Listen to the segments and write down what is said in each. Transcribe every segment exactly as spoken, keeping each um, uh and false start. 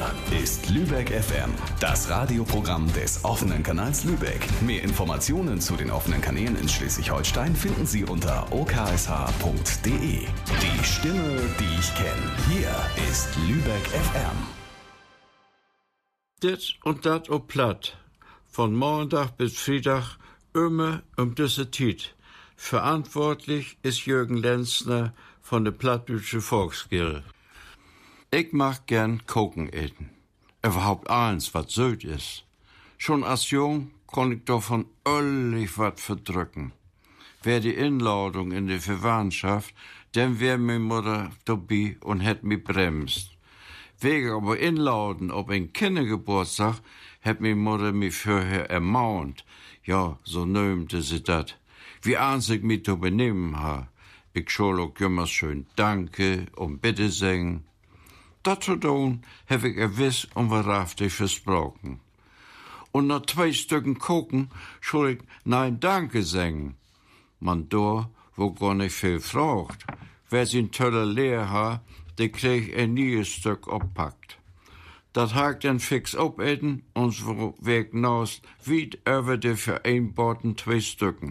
Hier ist Lübeck F M, das Radioprogramm des offenen Kanals Lübeck. Mehr Informationen zu den offenen Kanälen in Schleswig-Holstein finden Sie unter o k s h punkt d e. Die Stimme, die ich kenne. Hier ist Lübeck F M. Dit und dat op Platt. Von Montag bis Freitag immer um diese Zeit. Verantwortlich ist Jürgen Lenzner von der Plattdeutsche Volksgilde. Ich mag gern Koken eten. Überhaupt eins, was süd ist. Schon als Jung kon ich davon öllig wat verdrücken. Wär die Inladung in die Verwandtschaft, dann wär mi Mutter dabei und hätt mi bremst. Wegen aber Inladen ob ein Kindergeburtstag, hätt mi Mutter mi vorher ermahnt. Ja, so nömte sie dat. Wie ans ich mi zu benehmen ha. Ich soll auch immer schön Danke und Bitte singen. Dat zu tun, hab ich gewiss und wahrhaftig versprochen. Und nach zwei Stücken Koken soll ich Nein Danke singen. Man da, wo gar nicht viel fragt. Wer sin tolle Lehr ha, der krieg ein neues Stück oppackt. Dat hakt dann fix opeten und so weg naus weit über de vereinbarten zwei Stücken.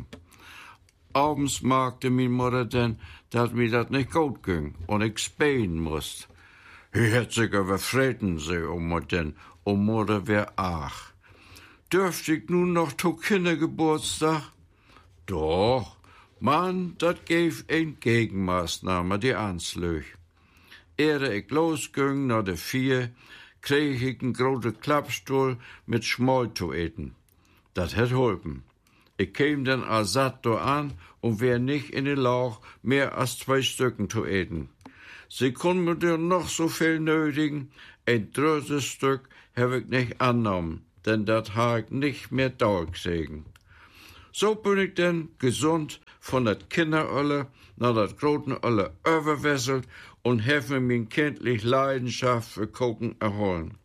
Abends magte min Mutter denn, dat mir dat nicht gut ging und ich spähen musst. Hij het zich overvreten, zei oma denn, o Mutter wär ach. Dürft ich nun noch zu Kindergeburtstag? Doch, Mann, dat gäf ein Gegenmaßnahme, die anslöch. Ehre ich losging nach de vier, krieg ich einen großen Klappstuhl mit Schmoll zu eten. Dat het holpen. Ich käm dann asat do an und wär nicht in den Lauch mehr als zwei Stücken zu eten. Sie können mir dir noch so viel nötigen, ein drittes Stück hab ich nicht angenommen, denn dat ha ich nicht mehr dauergesegen. So bin ich denn gesund von dat Kinderölle nach dat groten Ölle überwesselt und hab mir min kindlich Leidenschaft für Koken erholen.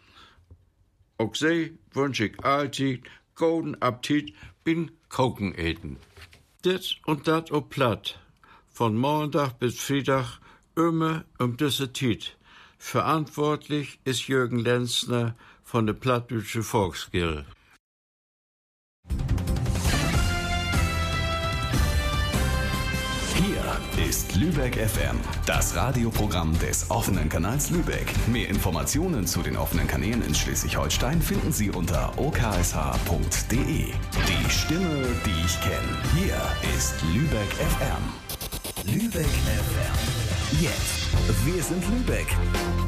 Auch sie wünsch ich alltid guten Appetit bin Koken eten. Dit und dat op Platt. Von Montag bis Freitag immer um diese Zeit. Verantwortlich ist Jürgen Lenzner von der Plattdeutsche Volksgilde. Hier ist Lübeck F M, das Radioprogramm des offenen Kanals Lübeck. Mehr Informationen zu den offenen Kanälen in Schleswig-Holstein finden Sie unter o k s h punkt d e. Die Stimme, die ich kenne. Hier ist Lübeck F M. Lübeck F M. Jetzt. Wir sind Lübeck.